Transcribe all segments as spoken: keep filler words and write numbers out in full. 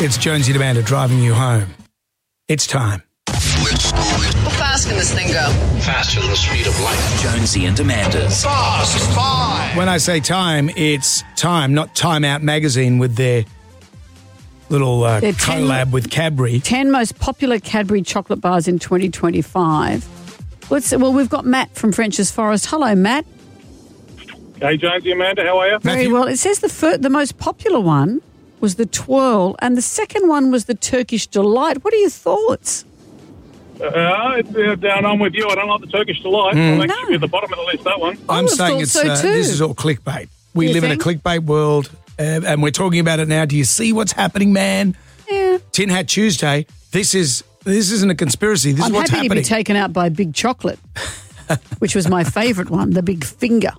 It's Jonesy and Amanda driving you home. It's time. How fast can this thing go? Faster than the speed of light. Jonesy and Amanda's Fast Five. When I say time, it's time, not Time Out magazine with their little uh, They're ten collab with Cadbury. ten most popular Cadbury chocolate bars in twenty twenty-five. Let's, well, we've got Matt from French's Forest. Hello, Matt. Hey, Jonesy, Amanda, how are you? Very Matthew? well. It says the fir- the most popular one was the Twirl, and the second one was the Turkish Delight. What are your thoughts? Uh, it's, uh, down on with you. I don't like the Turkish Delight. Mm. I'll actually be at the bottom of the list, that one. I'm would've saying thought it's so uh, too. this is all clickbait. We You live think? in a clickbait world, uh, and we're talking about it now. Do you see what's happening, man? Yeah. Tin Hat Tuesday. This is this isn't a conspiracy. This I'm is what's happy to happening. be taken out by Big Chocolate, which was my favourite one, the Big Finger.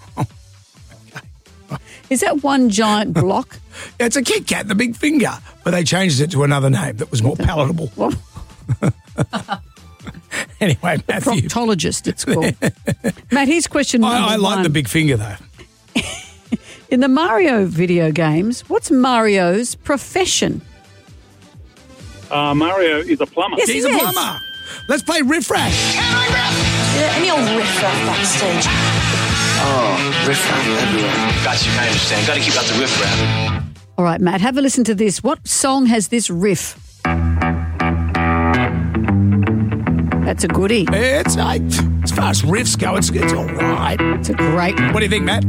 Is that one giant block? It's a Kit Kat, the big finger, but they changed it to another name that was more palatable. What? Anyway, Matthew. Proctologist, it's called. Matt, here's question number I, I like one. the big finger, though. In the Mario video games, what's Mario's profession? Uh, Mario is a plumber. Yes, He's he a is. plumber. Let's play Riff Raff. Yeah, any old riff-raff backstage. Oh, riff-raff everywhere. Got you, I understand. Got to keep out the riff-raff. All right, Matt, have a listen to this. What song has this riff? That's a goodie. It's uh, as far as riffs go, it's, it's all right. It's a great. What do you think, Matt?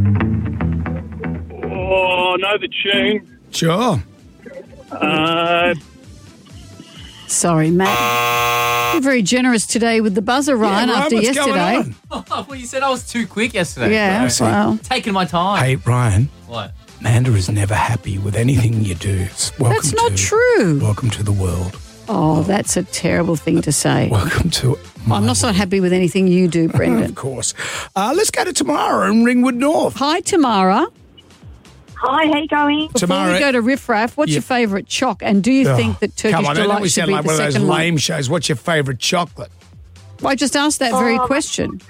Oh, know the tune. Sure. Uh, Sorry, Matt. You're very generous today with the buzzer, Ryan, Yeah, Ryan, after what's yesterday. going on? Oh, well, you said I was too quick yesterday. Yeah, see. well, Taking my time. Hey, Ryan. What? Amanda is never happy with anything you do. Welcome that's not to, true. Welcome to the world. Oh, that's a terrible thing to say. Welcome to my I'm not so happy with anything you do, Of Brendan. course. Uh, let's go to Tamara in Ringwood North. Hi, Tamara. Hi, how you going? Before Tamara, we go to Riff Raff, what's Yeah. your favourite choc? And do you Oh, think that Turkish come on, I know Delight we should sound be like the one of those second one? lame shows. What's your favourite chocolate? Well, I just asked that very Oh. question.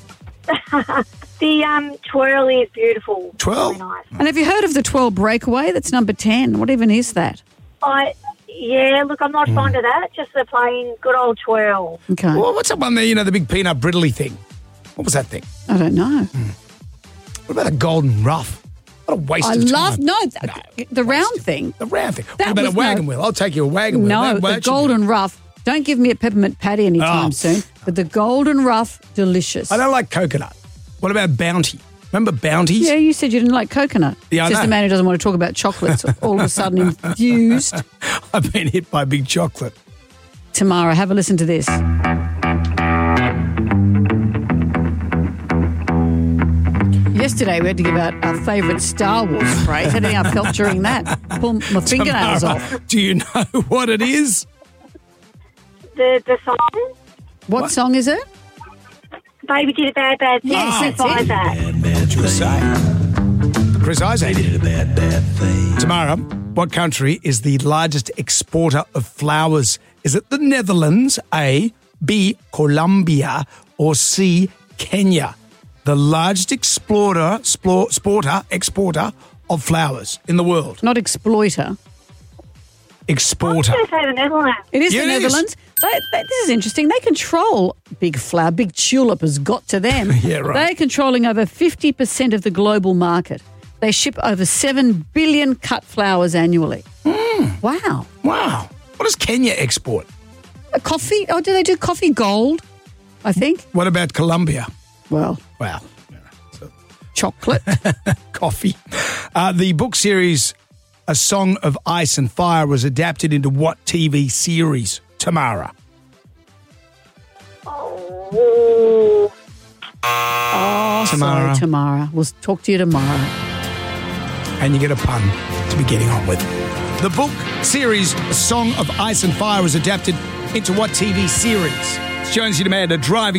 The um, twirl is beautiful. Twirl? Really nice. And have you heard of the twelve Breakaway? That's number ten. What even is that? I, yeah, look, I'm not fond of that. Just the plain good old twirl. Okay. Well, what's that one there, you know, the big peanut brittly thing? What was that thing? I don't know. What about a golden rough? What a waste I of time. love, no, th- the round thing. The round thing. That What about was a wagon no- wheel? I'll take you a wagon wheel. No, That- the that should golden rough. Don't give me a peppermint patty anytime Oh. soon. But the golden rough, delicious. be- I don't like coconut. What about Bounty? Remember Bounties? Yeah, you said you didn't like coconut. Yeah, I Just know. the man who doesn't want to talk about chocolates all of a sudden infused. I've been hit by big chocolate. Tamara, have a listen to this. Yesterday we had to give out our favourite Star Wars phrase. How do you think I felt during that? Pull my fingernails Tamara, off. do you know what it is? The the song, What, song is it? Baby did a bad, bad thing. Yes, Can't that's buy it. that. What you were saying. Chris Isaac. Did a bad, bad thing. Tamara, what country is the largest exporter of flowers? Is it the Netherlands, A, B, Colombia, or C, Kenya? The largest explorer, splor, sporter, exporter of flowers in the world. Not exploiter. Exporter. I'm going to say the Netherlands. It is Yeah, the it is. Netherlands. They, they, this is interesting. They control big flower. Big tulip has got to them. Yeah, right. They're controlling over fifty percent of the global market. They ship over seven billion cut flowers annually. Hmm. Wow. Wow. What does Kenya export? A coffee? Oh, do they do coffee gold? I think. What about Colombia? Well, Wow. chocolate. Coffee. Uh, the book series A Song of Ice and Fire was adapted into what T V series, Tamara? Oh, Oh, Tamara. sorry, Tamara. We'll talk to you tomorrow. And you get a pun to be getting on with. The book series A Song of Ice and Fire was adapted into what T V series? It's Jonesy and Amanda driving